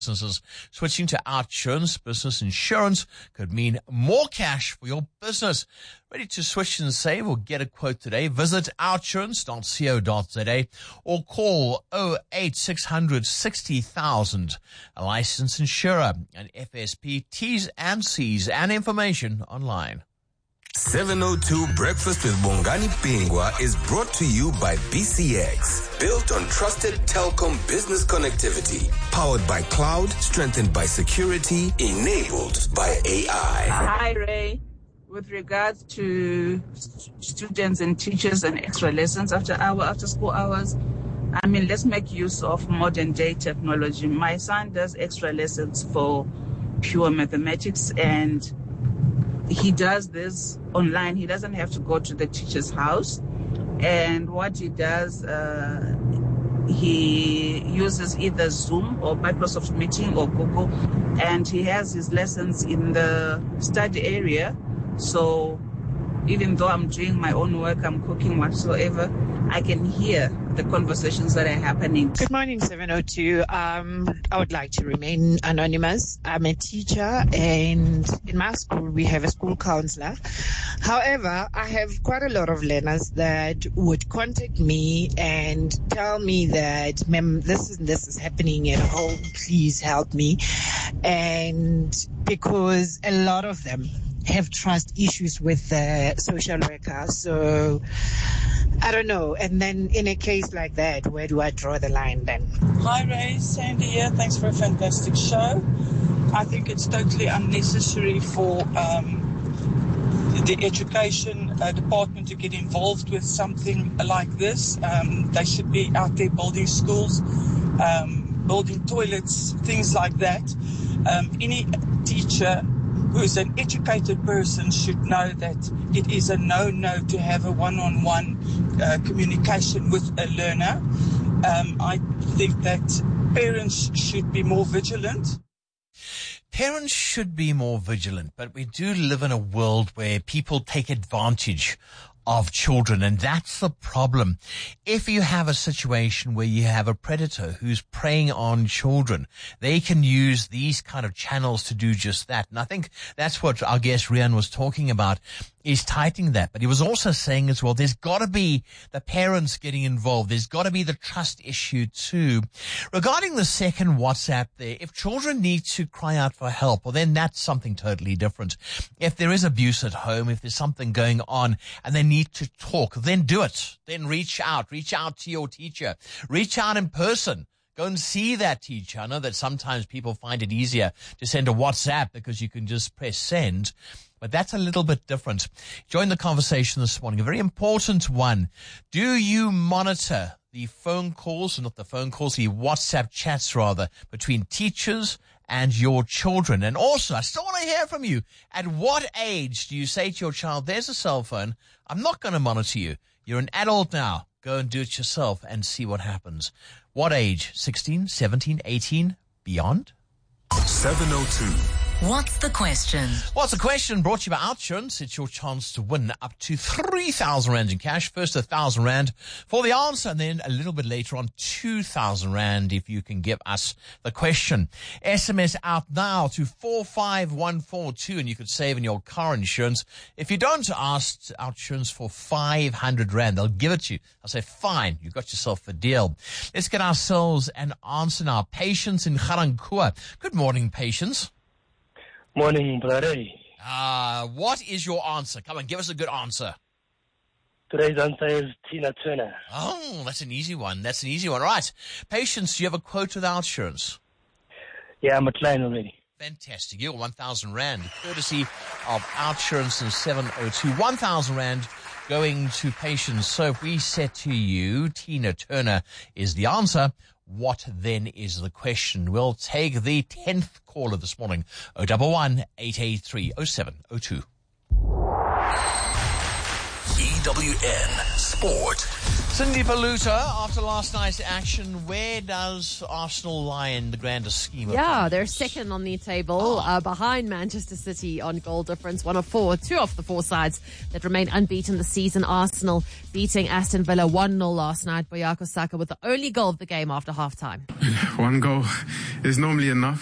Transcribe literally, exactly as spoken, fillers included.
businesses switching to OUTsurance business insurance could mean more cash for your business. Ready to switch and save or get a quote today? Visit outsurance dot co dot za or call oh eight six hundred sixty thousand. A licensed insurer, an F S P, T's and C's and information online. seven oh two Breakfast with Bongani Pingwa is brought to you by B C X. Built on trusted telecom business connectivity. Powered by cloud, strengthened by security, enabled by A I. Hi, Ray. With regards to st- students and teachers and extra lessons after hour, after school hours, I mean, let's make use of modern day technology. My son does extra lessons for pure mathematics, and he does this online. He doesn't have to go to the teacher's house. And what he does, uh, he uses either Zoom or Microsoft Meeting or Google, and he has his lessons in the study area. So even though I'm doing my own work, I'm cooking whatsoever, I can hear the conversations that are happening. Good morning, seven oh two. Um, I would like to remain anonymous. I'm a teacher, and in my school, we have a school counselor. However, I have quite a lot of learners that would contact me and tell me that, ma'am, this and this is happening at home. Please help me. And because a lot of them have trust issues with the social worker. So I don't know. And then in a case like that, where do I draw the line then? Hi, Ray. Sandy here. Thanks for a fantastic show. I think it's totally unnecessary for um, the education uh, department to get involved with something like this. Um, they should be out there building schools, um, building toilets, things like that. Um, any teacher who is an educated person should know that it is a no-no to have a one-on-one uh, communication with a learner. Um, I think that parents should be more vigilant. Parents should be more vigilant, but we do live in a world where people take advantage of children, and that's the problem. If you have a situation where you have a predator who's preying on children, they can use these kind of channels to do just that. And I think that's what our guest Rian was talking about, is tightening that. But he was also saying as well, there's got to be the parents getting involved. There's got to be the trust issue too. Regarding the second WhatsApp there, if children need to cry out for help, well, then that's something totally different. If there is abuse at home, if there's something going on and they need to talk, then do it. Then reach out. Reach out to your teacher. Reach out in person. Go and see that teacher. I know that sometimes people find it easier to send a WhatsApp because you can just press send, but that's a little bit different. Join the conversation this morning. A very important one. Do you monitor the phone calls, or not the phone calls, the WhatsApp chats rather, between teachers and your children? And also, I still want to hear from you. At what age do you say to your child, there's a cell phone, I'm not going to monitor you. You're an adult now. Go and do it yourself and see what happens. What age? sixteen, seventeen, eighteen, beyond? seven oh two. What's the question? What's the question? Brought to you by OUTsurance. It's your chance to win up to three thousand rand in cash. First one thousand rand for the answer, and then a little bit later on two thousand rand if you can give us the question. S M S out now to four five one four two, and you could save in your car insurance. If you don't ask OUTsurance for five hundred rand, they'll give it to you. I'll say, fine, you got yourself a deal. Let's get ourselves an answer now. Patience in Ga-Rankuwa. Good morning, Patience. Morning, brother. Uh, what is your answer? Come on, give us a good answer. Today's answer is Tina Turner. Oh, that's an easy one. That's an easy one. Right. Patience, do you have a quote with OUTsurance? Yeah, I'm a client already. Fantastic. You got one thousand rand, courtesy of OUTsurance in seven oh two. one thousand rand going to Patience. So if we said to you, Tina Turner is the answer, what then is the question? We'll take the tenth caller this morning. oh one one, eight eight three, oh seven oh two. E W N Sport. Cindy Paluta, after last night's action, where does Arsenal lie in the grander scheme of Yeah, things? they're second on the table, uh, behind Manchester City on goal difference, one of four, two of the four sides that remain unbeaten this season. Arsenal beating Aston Villa one nil last night. Bukayo Saka with the only goal of the game after half-time. One goal is normally enough.